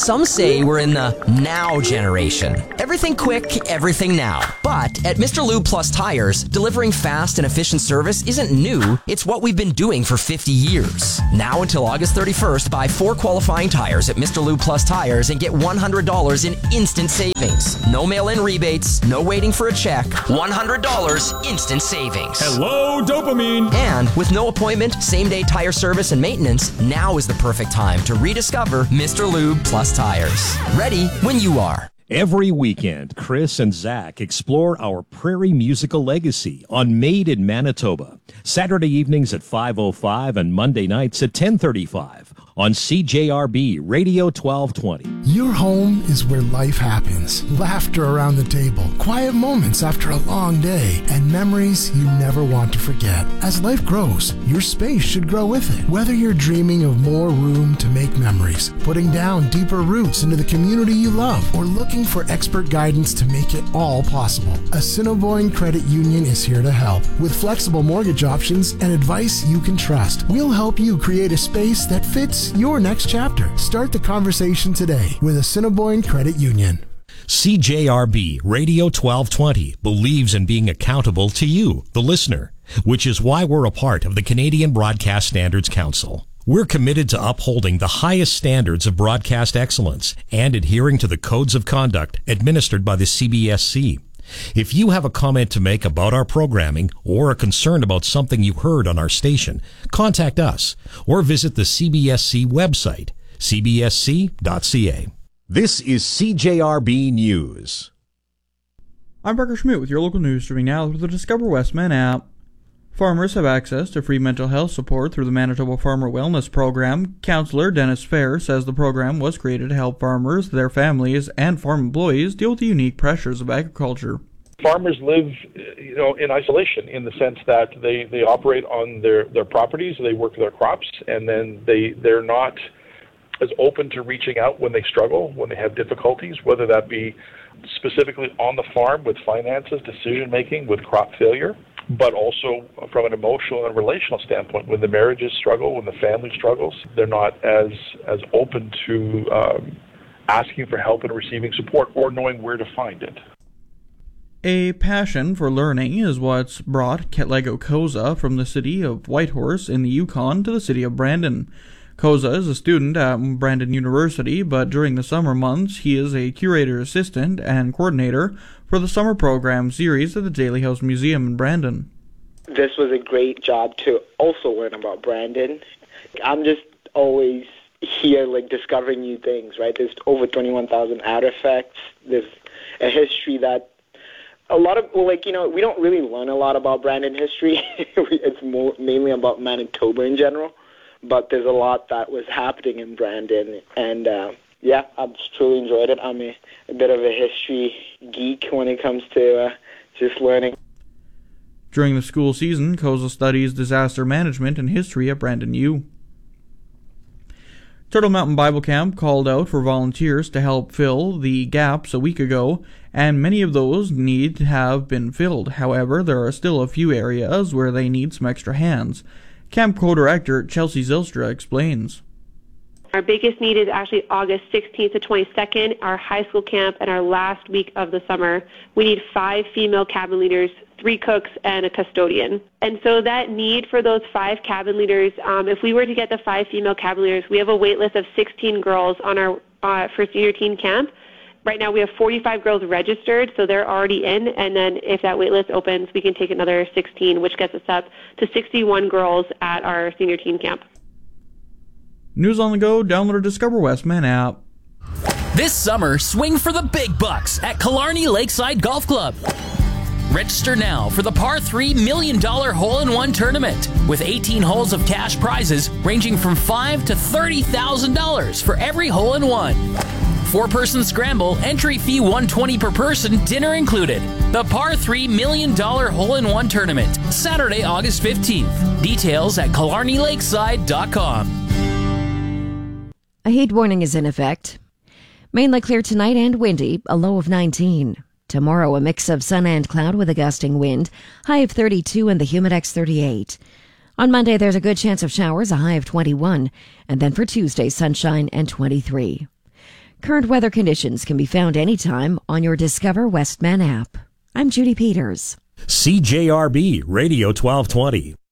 Some say we're in the now generation. Everything quick, everything now. But at Mr. Lube Plus Tires, delivering fast and efficient service isn't new. It's what we've been doing for 50 years. Now until August 31st, buy 4 qualifying tires at Mr. Lube Plus Tires and get $100 in instant savings. No mail-in rebates, no waiting for a check. $100 instant savings. Hello, dopamine! And with no appointment, same-day tire service and maintenance, now is the perfect time to rediscover Mr. Lube Plus Tires. Ready when you are. Every weekend, Chris and Zach explore our prairie musical legacy on Made in Manitoba. Saturday evenings at 5:05 and Monday nights at 10:35 on CJRB Radio 1220. Your home is where life happens. Laughter around the table, quiet moments after a long day, and memories you never want to forget. As life grows, your space should grow with it. Whether you're dreaming of more room to make memories, putting down deeper roots into the community you love, or looking for expert guidance to make it all possible, Assiniboine Credit Union is here to help. With flexible mortgage options and advice you can trust, we'll help you create a space that fits your next chapter. Start the conversation today with Assiniboine Credit Union. CJRB Radio 1220 believes in being accountable to you, the listener, which is why we're a part of the Canadian Broadcast Standards Council. We're committed to upholding the highest standards of broadcast excellence and adhering to the codes of conduct administered by the CBSC. If you have a comment to make about our programming or a concern about something you heard on our station, contact us or visit the CBSC website, cbsc.ca. This is CJRB News. I'm Parker Schmidt with your local news, streaming now through the Discover Westman app. Farmers have access to free mental health support through the Manitoba Farmer Wellness Program. Councillor Dennis Fair says the program was created to help farmers, their families, and farm employees deal with the unique pressures of agriculture. Farmers live, in isolation in the sense that they operate on their properties, they work their crops, and then they're not as open to reaching out when they struggle, when they have difficulties, whether that be specifically on the farm with finances, decision-making, with crop failure, but also from an emotional and relational standpoint. When the marriages struggle, when the family struggles, they're not as open to asking for help and receiving support or knowing where to find it. A passion for learning is what's brought Lego Koza from the city of Whitehorse in the Yukon to the city of Brandon. Koza is a student at Brandon University, but during the summer months, he is a curator assistant and coordinator for the summer program series at the Daly House Museum in Brandon. This was a great job to also learn about Brandon. I'm just always here, discovering new things, right? There's over 21,000 artifacts. There's a history that a lot of, we don't really learn a lot about Brandon history. It's mainly about Manitoba in general. But there's a lot that was happening in Brandon, and I've truly enjoyed it. I'm a bit of a history geek when it comes to just learning. During the school season, Koza studies disaster management and history at Brandon U. Turtle Mountain Bible Camp called out for volunteers to help fill the gaps a week ago, and many of those need to have been filled. However, there are still a few areas where they need some extra hands. Camp co-director Chelsea Zylstra explains. Our biggest need is actually August 16th to 22nd, our high school camp, and our last week of the summer. We need 5 female cabin leaders, 3 cooks, and a custodian. And so that need for those 5 cabin leaders, if we were to get the 5 female cabin leaders, we have a wait list of 16 girls on our for senior teen camp. Right now we have 45 girls registered, so they're already in, and then if that wait list opens, we can take another 16, which gets us up to 61 girls at our senior teen camp. News on the go, download our Discover Westman app. This summer, swing for the big bucks at Killarney Lakeside Golf Club. Register now for the Par 3 $1 Million Hole-in-One Tournament with 18 holes of cash prizes ranging from $5,000 to $30,000 for every hole-in-one. 4-person scramble, entry fee $120 per person, dinner included. The Par 3 $1 Million Hole-in-One Tournament, Saturday, August 15th. Details at KillarneyLakeside.com. A heat warning is in effect. Mainly clear tonight and windy, a low of 19. Tomorrow, a mix of sun and cloud with a gusting wind, high of 32 and the Humidex 38. On Monday, there's a good chance of showers, a high of 21. And then for Tuesday, sunshine and 23. Current weather conditions can be found anytime on your Discover Westman app. I'm Judy Peters. CJRB Radio 1220.